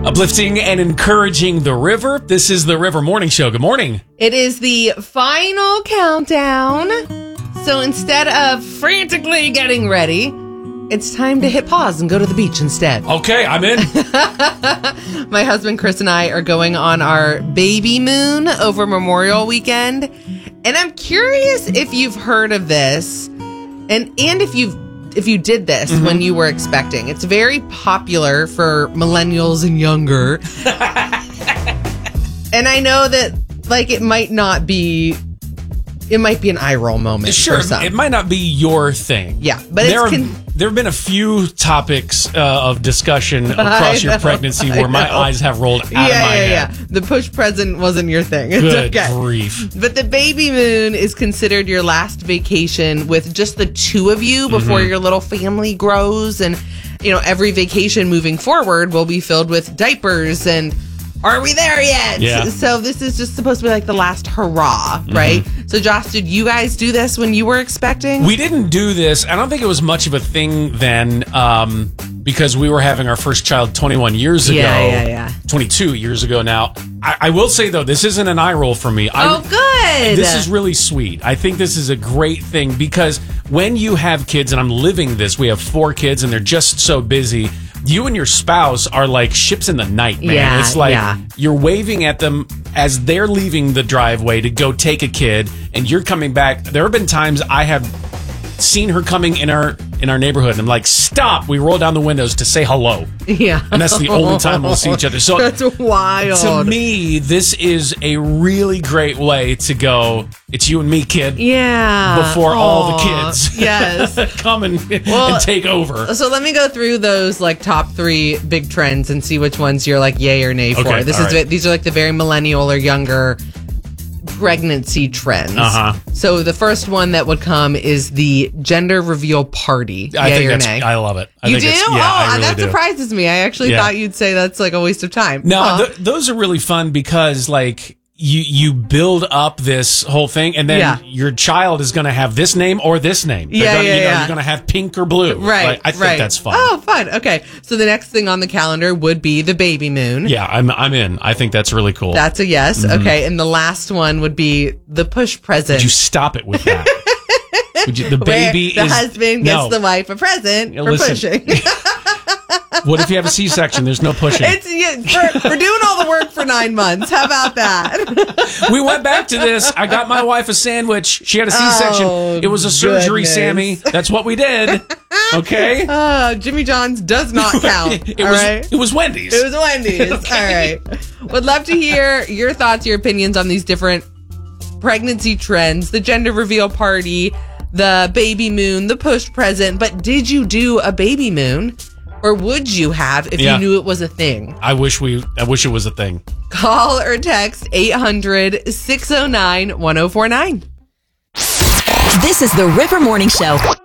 Uplifting and encouraging the river. This is the River Morning Show. Good morning. It is the final countdown. So instead of frantically getting ready, it's time to hit pause and go to the beach instead. Okay, I'm in. My husband Chris and I are going on our baby moon over Memorial Weekend. And I'm curious if you've heard of this and if you did this when you were expecting. It's very popular for millennials and younger. And I know that it might be an eye roll moment. Sure, for some. it might not be your thing. Yeah, but there have been a few topics of discussion across your pregnancy where my eyes have rolled out of my head. Yeah. The push present wasn't your thing. It's Good okay. grief. But the baby moon is considered your last vacation with just the two of you before your little family grows. And, every vacation moving forward will be filled with diapers and are we there yet? Yeah. So this is just supposed to be like the last hurrah, right? So Josh, did you guys do this when you were expecting? We didn't do this. I don't think it was much of a thing then because we were having our first child 21 years ago. Yeah. 22 years ago now. I will say, though, this isn't an eye roll for me. Good. This is really sweet. I think this is a great thing because when you have kids, and I'm living this, we have 4 kids and they're just so busy. You and your spouse are like ships in the night, man. Yeah, it's like you're waving at them as they're leaving the driveway to go take a kid, and you're coming back. There have been times I have seen her coming in our neighborhood, and I'm like, stop! We roll down the windows to say hello. Yeah. And that's the only time we'll see each other. So that's wild. To me, this is a really great way to go, it's you and me, kid. Yeah. Before all the kids come and take over. So let me go through those top 3 big trends and see which ones you're yay or nay for. Okay, These are the very millennial or younger pregnancy trends. So the first one that would come is the gender reveal party. I love it. You do? I really do. Surprises me. I actually thought you'd say that's a waste of time. No, those are really fun because you build up this whole thing, and then your child is going to have this name or this name. You're going to have pink or blue. Right. I think that's fun. Oh, fun. Okay. So the next thing on the calendar would be the baby moon. Yeah, I'm in. I think that's really cool. That's a yes. Okay. And the last one would be the push present. Would you stop it with that? The husband gets the wife a present for pushing. What if you have a C-section? There's no pushing. We're doing all the work for 9 months. How about that? We went back to this. I got my wife a sandwich. She had a C-section. It was a surgery, Sammy. That's what we did. Okay? Jimmy John's does not count. It was Wendy's. It was Wendy's. Okay. All right. Would love to hear your thoughts, your opinions on these different pregnancy trends, the gender reveal party, the baby moon, the push present. But did you do a baby moon? Or would you have if you knew it was a thing? I wish it was a thing. Call or text 800-609-1049. This is the River Morning Show.